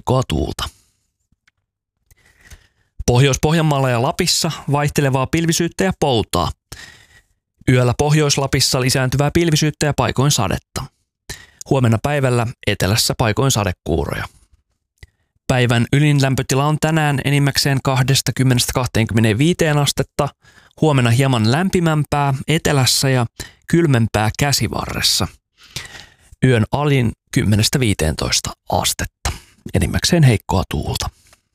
heikkoa tuulta. Pohjois-Pohjanmaalla ja Lapissa vaihtelevaa pilvisyyttä ja poutaa. Yöllä Pohjois-Lapissa lisääntyvää pilvisyyttä ja paikoin sadetta. Huomenna päivällä etelässä paikoin sadekuuroja. Päivän ylin lämpötila on tänään enimmäkseen 20–25 astetta, huomenna hieman lämpimämpää etelässä ja kylmempää Käsivarressa. Yön alin 10–15 astetta, enimmäkseen heikkoa tuulta.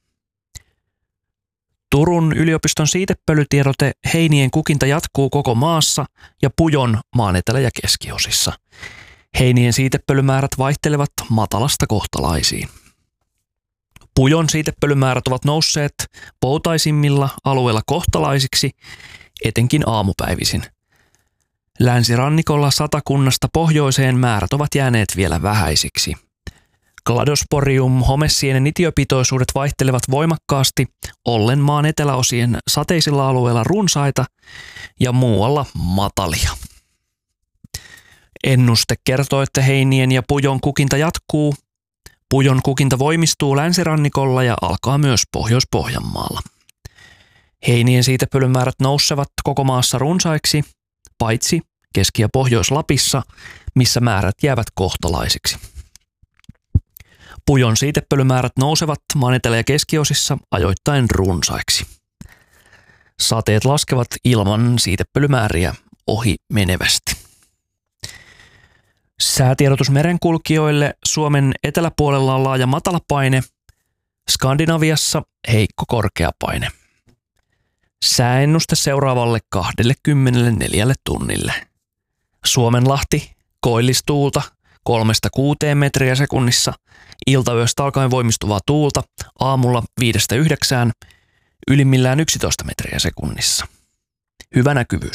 Turun yliopiston siitepölytiedote: heinien kukinta jatkuu koko maassa ja Pujon maan etelä- ja keskiosissa. Heinien siitepölymäärät vaihtelevat matalasta kohtalaisiin. Pujon siitepölymäärät ovat nousseet poutaisimmilla alueilla kohtalaisiksi, etenkin aamupäivisin. Länsirannikolla Satakunnasta pohjoiseen määrät ovat jääneet vielä vähäisiksi. Cladosporium homesienen nitiöpitoisuudet vaihtelevat voimakkaasti, ollen maan eteläosien sateisilla alueilla runsaita ja muualla matalia. Ennuste kertoo, että heinien ja pujon kukinta jatkuu. Pujon kukinta voimistuu länsirannikolla ja alkaa myös Pohjois-Pohjanmaalla. Heinien siitepölymäärät nousevat koko maassa runsaiksi, paitsi Keski- ja Pohjois-Lapissa, missä määrät jäävät kohtalaisiksi. Pujon siitepölymäärät nousevat maan etelä- ja keskiosissa ajoittain runsaiksi. Sateet laskevat ilman siitepölymääriä ohi menevästi. Säätiedotus merenkulkijoille: Suomen eteläpuolella on laaja matalapaine, Skandinaviassa heikko korkeapaine. Sääennuste seuraavalle 24 tunnille. Suomenlahti, koillistuulta 3–6 metriä sekunnissa, iltayöstä alkaen voimistuvaa tuulta, aamulla 5–9, ylimmillään 11 metriä sekunnissa. Hyvä näkyvyys.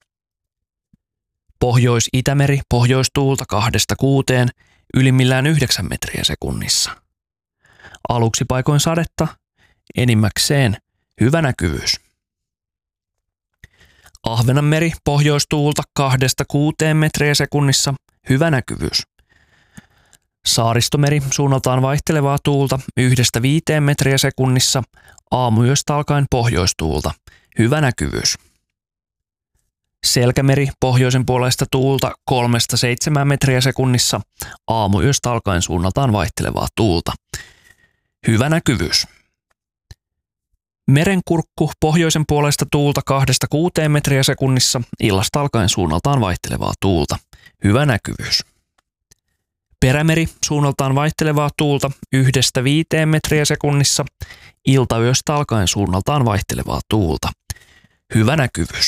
Pohjois-Itämeri, pohjoistuulta 2–6, ylimmillään 9 metriä sekunnissa. Aluksi paikoin sadetta, enimmäkseen hyvä näkyvyys. Ahvenanmeri, pohjoistuulta 2–6 metriä sekunnissa, hyvä näkyvyys. Saaristomeri, suunnaltaan vaihtelevaa tuulta 1–5 metriä sekunnissa, aamuyöstä alkaen pohjoistuulta, hyvä näkyvyys. Selkämeri, pohjoisen puoleista tuulta 3–7 metriä sekunnissa, aamuyöstä alkaen suunnaltaan vaihtelevaa tuulta, hyvä näkyvyys. Merenkurkku, pohjoisen puoleista tuulta 2–6 metriä sekunnissa, illasta alkaen suunnaltaan vaihtelevaa tuulta, hyvä näkyvyys. Perämeri, suunnaltaan vaihtelevaa tuulta 1–5 metriä sekunnissa, iltayöstä alkaen suunnaltaan vaihtelevaa tuulta, hyvä näkyvyys.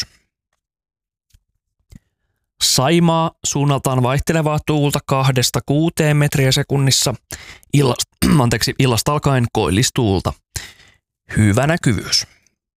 Saimaa, suunnaltaan vaihtelevaa tuulta 2–6 metriä sekunnissa, illasta alkaen koillistuulta, hyvä näkyvyys.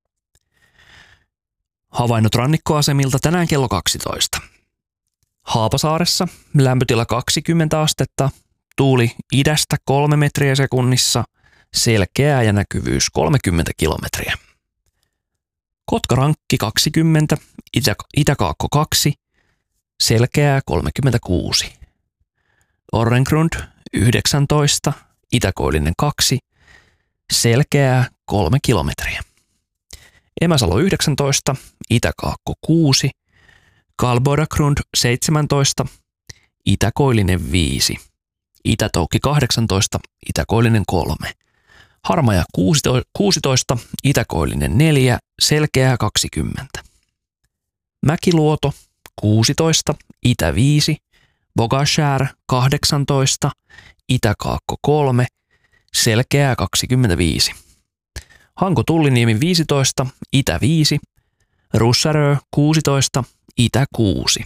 Havainnot rannikkoasemilta tänään kello 12. Haapasaaressa lämpötila 20 astetta, tuuli idästä 3 metriä sekunnissa, selkeää ja näkyvyys 30 kilometriä. Kotkarankki 20, Itäkaakko 2, selkeää 36. Orrengrund 19, Itäkoillinen 2, selkeää 3 kilometriä. Emäsalo 19, Itäkaakko 6, Kalbodagrund 17, Itäkoillinen 5, Itätoukki 18, Itäkoillinen 3, Harmaja 16, Itäkoillinen 4, selkeää 20. Mäkiluoto 16, Itä 5, Bogashär 18, Itäkaakko 3, selkeää 25. Hanko-Tulliniemi 15, Itä 5, Russarö 16, Itä 6.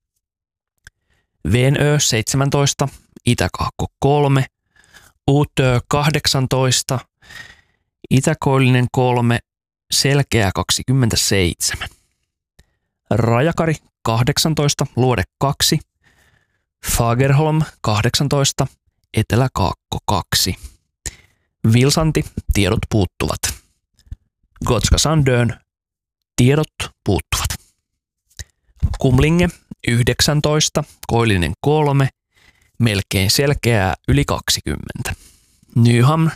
Venö 17, Itäkaakko 3, Uutö 18, Itäkoillinen 3, selkeää 27. Rajakari 18, Luode 2, Fagerholm 18, Eteläkaakko 2. Vilsanti, tiedot puuttuvat. Gotska Sandön, tiedot puuttuvat. Kumlinge 19, Koillinen 3, melkein selkeää yli 20. Nyham